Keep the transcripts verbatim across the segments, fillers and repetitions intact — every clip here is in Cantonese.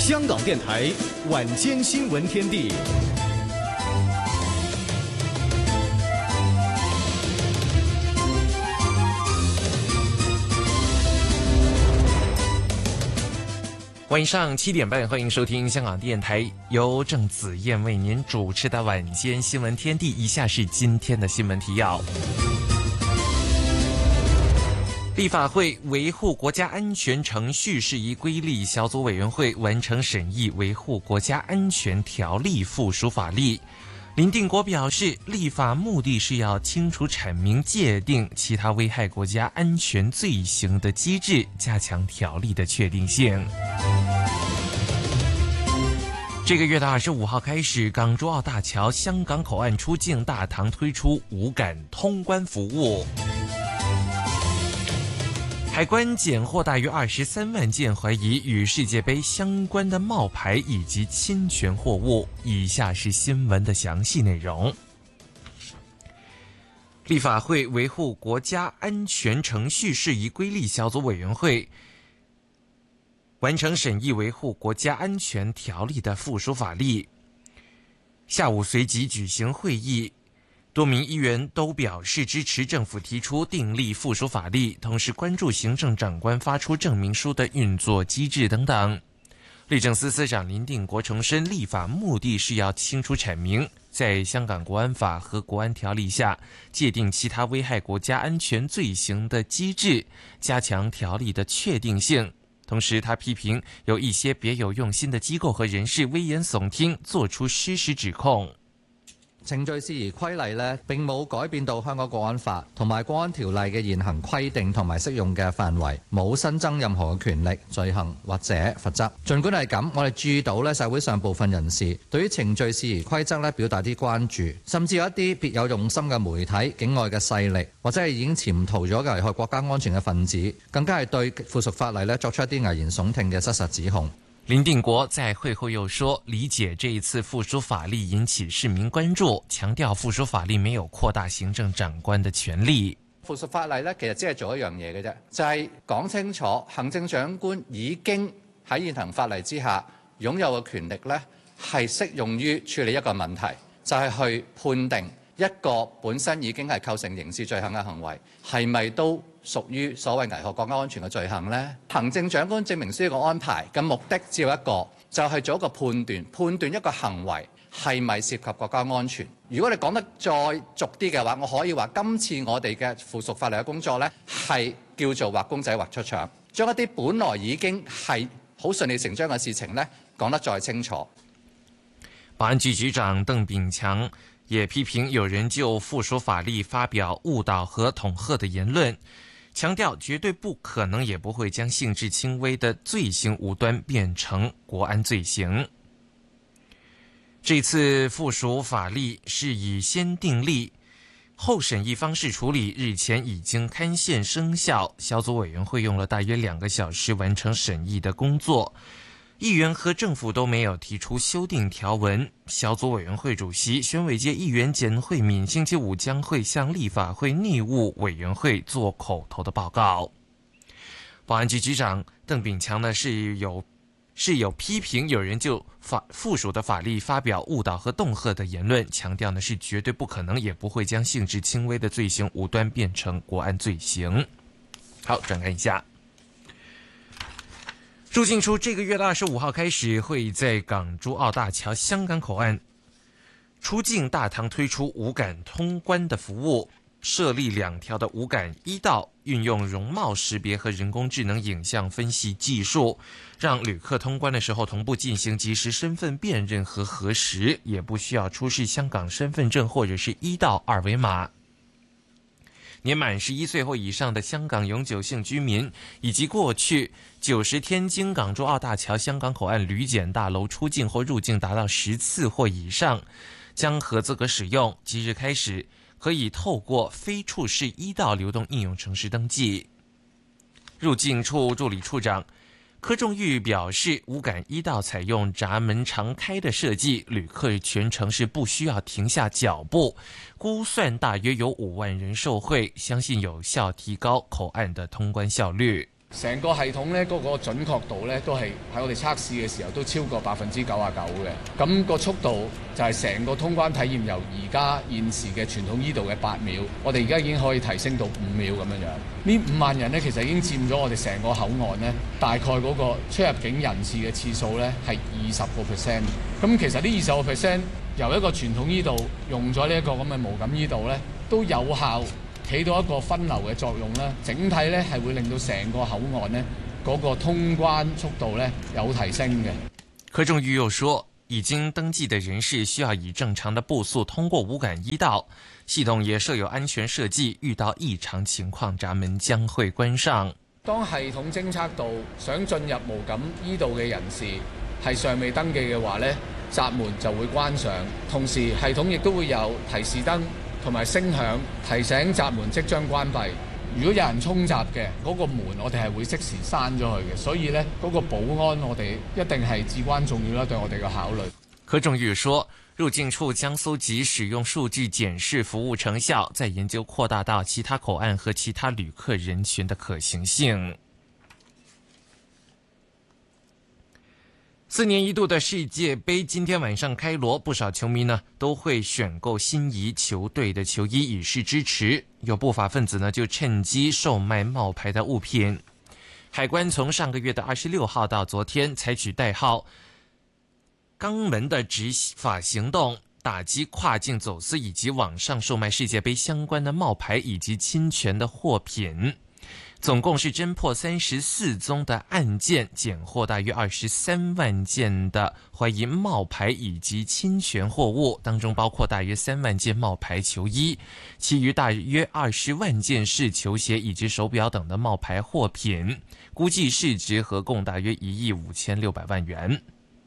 香港电台晚间新闻天地。 晚上七点半，欢迎收听香港电台由郑子燕为您主持的晚间新闻天地。以下是今天的新闻提要。立法会维护国家安全程序事宜规例小组委员会完成审议维护国家安全条例附属法例。林定国表示，立法目的是要清楚阐明界定其他危害国家安全罪行的机制，加强条例的确定性。这个月的二十五号开始，港珠澳大桥香港口岸出境大堂推出无感通关服务。海关检获大约二十三万件怀疑与世界杯相关的冒牌以及侵权货物。以下是新闻的详细内容。立法会维护国家安全程序事宜规例小组委员会完成审议维护国家安全条例的附属法例，下午随即举行会议。多名议员都表示支持政府提出订立附属法例，同时关注行政长官发出证明书的运作机制等等。律政司司长林定国重申，立法目的是要清楚阐明在香港国安法和国安条例下界定其他危害国家安全罪行的机制，加强条例的确定性。同时，他批评有一些别有用心的机构和人士危言耸聽，作出失實指控。 程序事宜規例呢並冇改變到香港國安法同埋國安條例嘅現行規定同埋適用嘅範圍，冇新增任何嘅權力、罪行或者罰則。儘管係咁，我哋注意到呢社會上部分人士對於程序事宜規則呢表達啲關注，甚至有一啲別有用心嘅媒體、境外嘅勢力或者係已經潛逃咗嘅危害國家安全嘅分子，更加係對附屬法例呢作出一啲危言聳聽嘅失實指控。 林定國在會後又說，理解這一次附屬法例引起市民關注，強調附屬法例沒有擴大行政長官的權力。 附屬法例呢，其實只係做一樣嘢嘅啫，就係講清楚行政長官已經喺現行法例之下擁有嘅權力呢，係適用於處理一個問題，就係去判定一個本身已經係構成刑事罪行嘅行為係咪都屬於所謂危害國家安全嘅罪行呢？行政長官證明書嘅安排嘅目的只有一個，就係做一個判斷，判斷一個行為係咪涉及國家安全。如果你講得再俗啲嘅話，我可以話今次我哋嘅附屬法例嘅工作呢，係叫做畫公仔畫出腸，將一啲本來已經係好順理成章嘅事情呢講得再清楚。 保安局局長鄧炳強也批評有人就附屬法例發表誤導和恐嚇的言論，強調絕對不可能也不會將性質輕微的罪行無端變成國安罪行。這次附屬法例是以先訂立後審議方式處理，日前已經刊憲生效，小組委員會用了大約兩個小時完成審議的工作。議員和政府都沒有提出修訂條文。小組委員會主席選委界議員簡慧敏星期五將會向立法會內務委員會做口頭的報告。保安局局長鄧炳強呢是有是有批評有人就法附屬的法律發表誤導和恫嚇的言論，強調呢是絕對不可能也不會將性質輕微的罪行無端變成國安罪行。好，轉看一下。入境處這個月的二十五號開始，會在港珠澳大橋香港口岸出境大堂推出無感通關的服務，設立兩條的無感一道，運用容貌識別和人工智能影像分析技術，讓旅客通關的時候同步進行即時身份辨認和核實，也不需要出示香港身份證或者是一道二維碼。年滿十一歲或以上的香港永久性居民，以及過去九十天經港珠澳大橋香港口岸旅檢大樓出境或入境達到十次或以上，將合資格使用。即日開始，可以透過非處室一道流動應用程式登記。入境處助理處長柯仲玉表示，無感一道採用閘門常開的設計，旅客全程是不需要停下腳步，估算大約有五萬人受惠，相信有效提高口岸的通關效率。 成個系統咧，嗰個準確度咧，都係喺我哋測試嘅時候都超過百分之九十九嘅。咁個速度就係成個通關體驗由而家現時嘅傳統 e 道嘅八秒，我哋而家已經可以提升到五秒咁樣樣。呢五萬人咧，其實已經佔咗我哋成個口岸咧，大概嗰個出入境人次嘅次數咧係二十個 percent。咁其實呢二十個 percent 由一個傳統 e 道用咗呢一個咁嘅無感 e 道咧，都有效起到一個分流嘅作用啦，整體咧係會令到成個口岸呢嗰個通關速度咧有提升嘅。 柯仲瑜又說，已經登記的人士需要以正常的步速通過無感 e 道，系統也設有安全設計，遇到異常情況閘門將會關上。 當系統偵測到想進入無感 e 道嘅人士係尚未登記嘅話咧，閘門就會關上，同時系統亦都會有提示燈同埋聲響提醒閘門即將關閉。如果有人衝閘嘅嗰個門，我哋係會即時閂咗佢嘅。所以呢，嗰個保安我哋一定係至關重要啦，對我哋嘅考慮。 柯仲瑜說，入境處將搜集使用數據檢視服務成效，再研究擴大到其他口岸和其他旅客人群的可行性。四年一度的世界杯今天晚上開鑼，不少球迷呢都會選購心儀球隊的球衣以示支持，有不法分子呢就趁機售賣冒牌的物品。海關從上個月的二十六號到昨天採取代號肛門的執法行動，打擊跨境走私以及網上售賣世界杯相關的冒牌以及侵權的貨品。總共是偵破三十四宗的案件，檢獲大約二十三萬件的懷疑冒牌以及侵權貨物，當中包括大約三萬件冒牌球衣，其餘大約二十萬件是球鞋以及手錶等的冒牌貨品，估計市值合共大約一億五千六百萬元。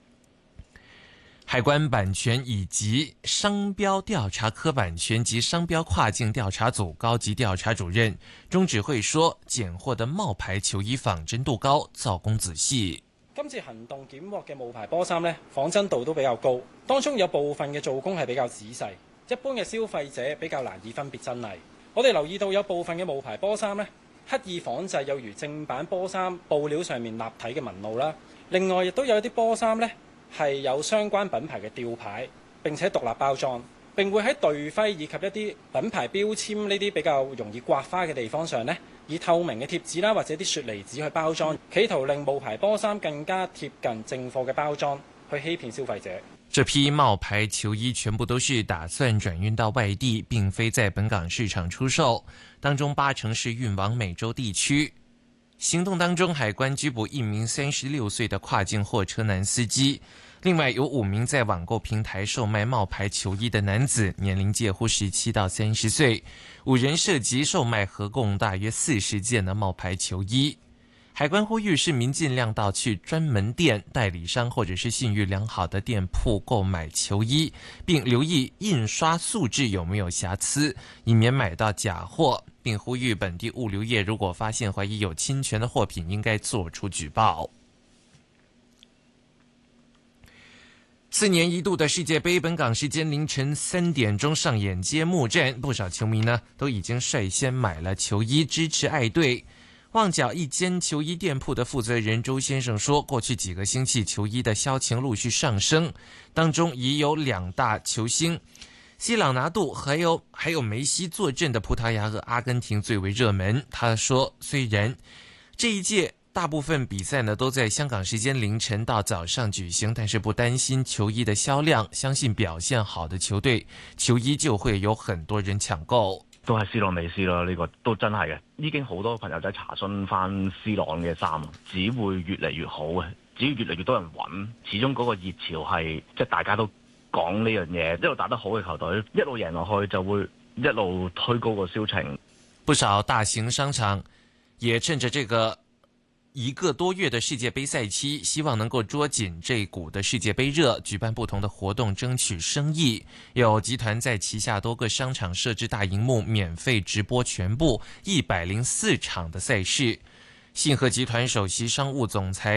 海關版權以及商標調查科版權及商標跨境調查組高級調查主任鍾志慧說，檢獲的冒牌球衣仿真度高，做工仔細。 今次行動檢獲嘅冒牌波衫呢，仿真度都比較高，當中有部分嘅做工係比較仔細，一般嘅消費者比較難以分別真偽。我哋留意到有部分嘅冒牌波衫呢，刻意仿製有如正版波衫布料上面立體嘅紋路啦，另外亦都有一啲波衫呢，係有相關品牌嘅吊牌，並且獨立包裝，並會喺隊徽以及一啲品牌標籤呢啲比較容易刮花嘅地方上呢，以透明嘅貼紙啦或者啲雪梨紙去包裝，企圖令冒牌波衫更加貼近正貨嘅包裝，去欺騙消費者。 這批冒牌球衣全部都是打算轉運到外地，並非在本港市場出售，當中八成是運往美洲地區。行動當中，海關拘捕一名三十六歲的跨境貨車男司機，另外有五名在網購平台售賣冒牌球衣的男子，年齡介乎十七到三十歲，五人涉及售賣合共大約四十件的冒牌球衣。海關呼籲市民盡量到去專門店、代理商或者是信譽良好的店鋪購買球衣，並留意印刷素質有沒有瑕疵，以免買到假貨，並呼籲本地物流業如果發現懷疑有侵權的貨品，應該做出舉報。四年一度的世界杯，本港時間凌晨三點鐘上演揭幕戰，不少球迷呢都已經率先買了球衣支持愛隊。旺角一間球衣店鋪的負責人周先生說，過去幾個星期球衣的銷情陸續上升，當中已有兩大球星西朗拿度還有還有梅西坐鎮的葡萄牙和阿根廷最為熱門。他說，雖然這一屆大部分比賽呢都在香港時間凌晨到早上舉行，但是不擔心球衣的銷量，相信表現好的球隊球衣就會有很多人搶購。 都係 C 朗美斯咯，呢個都真係嘅。已經好多朋友仔查詢翻 C 朗嘅衫，只會越嚟越好嘅，只要越嚟越多人揾，始終嗰個熱潮係即係大家都講呢樣嘢，一路打得好嘅球隊一路贏落去就會一路推高個銷情。 不少大型商場也趁着這個一個多月的世界杯賽期，希望能夠捉緊這股的世界杯熱，舉辦不同的活動爭取生意。有集團在旗下多個商場設置大熒幕，免費直播全部一百零四場的賽事。信和集團首席商務總裁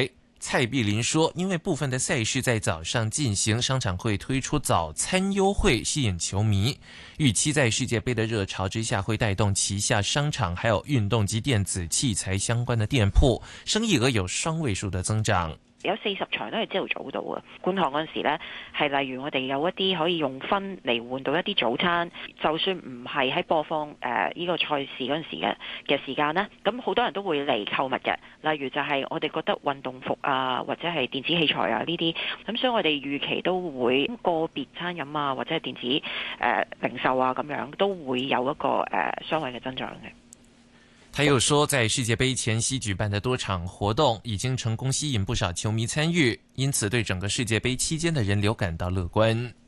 蔡碧林说，因为部分的赛事在早上进行，商场会推出早餐优惠吸引球迷，预期在世界杯的热潮之下会带動旗下商場還有運動及電子器材相關的店鋪生意額有雙位數的增長。 有四十場都係朝頭早到嘅，觀塘嗰陣時呢，係例如我哋有一啲可以用分嚟換到一啲早餐，就算唔係喺播放誒呢、呃這個賽事嗰陣時嘅嘅時間呢，咁好多人都會嚟購物嘅。例如就係我哋覺得運動服啊，或者係電子器材啊呢啲，咁所以我哋預期都會個別餐飲啊，或者係電子誒、呃、零售啊咁樣都會有一個誒雙位嘅增長嘅。 他又說，在世界杯前夕舉辦的多場活動已經成功吸引不少球迷參與，因此對整個世界杯期間的人流感到樂觀。